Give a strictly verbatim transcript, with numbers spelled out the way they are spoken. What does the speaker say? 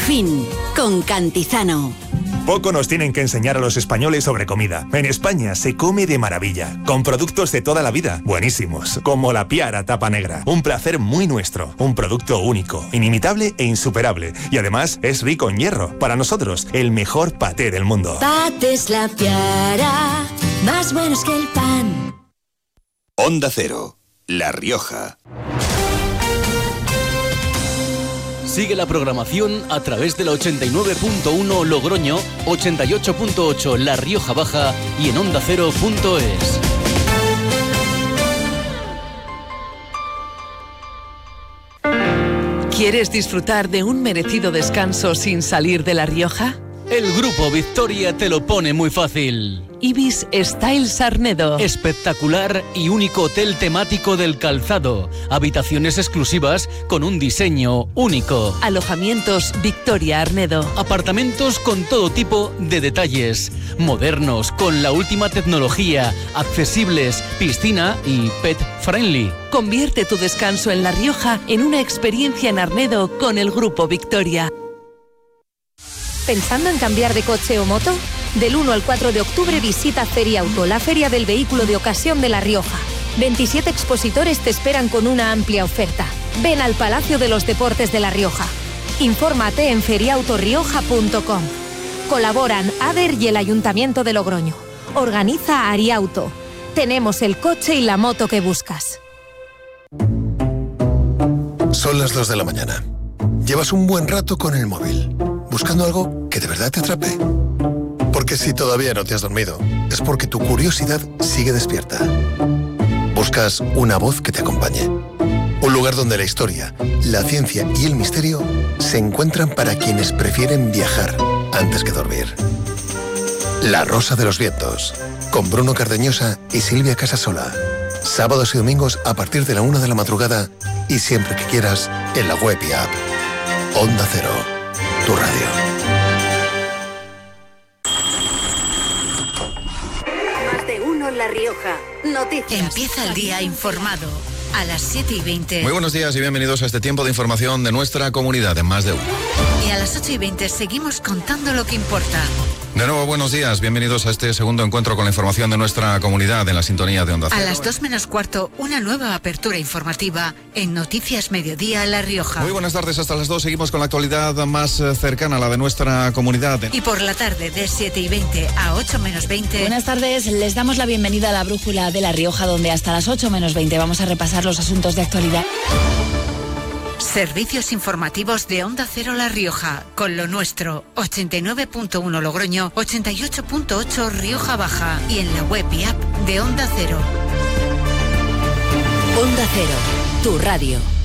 fin, con Cantizano. Poco nos tienen que enseñar a los españoles sobre comida. En España se come de maravilla, con productos de toda la vida, buenísimos, como la Piara Tapa Negra. Un placer muy nuestro, un producto único, inimitable e insuperable. Y además es rico en hierro. Para nosotros, el mejor paté del mundo. Patés La Piara, más buenos que el pan. Onda Cero, La Rioja. Sigue la programación a través de la ochenta y nueve punto uno Logroño, ochenta y ocho punto ocho La Rioja Baja y en onda cero punto es. ¿Quieres disfrutar de un merecido descanso sin salir de La Rioja? El Grupo Victoria te lo pone muy fácil. Ibis Styles Arnedo. Espectacular y único hotel temático del calzado. Habitaciones exclusivas con un diseño único. Alojamientos Victoria Arnedo. Apartamentos con todo tipo de detalles. Modernos, con la última tecnología. Accesibles, piscina y pet friendly. Convierte tu descanso en La Rioja en una experiencia en Arnedo con el Grupo Victoria. ¿Pensando en cambiar de coche o moto? Del uno al cuatro de octubre visita Feriauto, la feria del vehículo de ocasión de La Rioja. veintisiete expositores te esperan con una amplia oferta. Ven al Palacio de los Deportes de La Rioja. Infórmate en feriautorioja punto com. Colaboran ADER y el Ayuntamiento de Logroño. Organiza Ariauto. Tenemos el coche y la moto que buscas. Son las dos de la mañana. Llevas un buen rato con el móvil, buscando algo que de verdad te atrape. Porque si todavía no te has dormido, es porque tu curiosidad sigue despierta. Buscas una voz que te acompañe. Un lugar donde la historia, la ciencia y el misterio se encuentran para quienes prefieren viajar antes que dormir. La Rosa de los Vientos, con Bruno Cardeñosa y Silvia Casasola. Sábados y domingos a partir de la una de la madrugada y siempre que quieras en la web y app. Onda Cero, tu radio. Más de uno La Rioja. Noticias. Empieza el día informado a las siete y veinte. Muy buenos días y bienvenidos a este tiempo de información de nuestra comunidad en Más de Uno. Y a las ocho y veinte seguimos contando lo que importa. De nuevo, buenos días, bienvenidos a este segundo encuentro con la información de nuestra comunidad en la sintonía de Onda Cero. A las dos menos cuarto, una nueva apertura informativa en Noticias Mediodía La Rioja. Muy buenas tardes, hasta las dos seguimos con la actualidad más cercana a la de nuestra comunidad. Y por la tarde, de siete y veinte a ocho menos veinte. Buenas tardes, les damos la bienvenida a la Brújula de La Rioja, donde hasta las ocho menos veinte vamos a repasar los asuntos de actualidad. Servicios informativos de Onda Cero La Rioja, con lo nuestro, ochenta y nueve punto uno Logroño, ochenta y ocho punto ocho Rioja Baja y en la web y app de Onda Cero. Onda Cero, tu radio.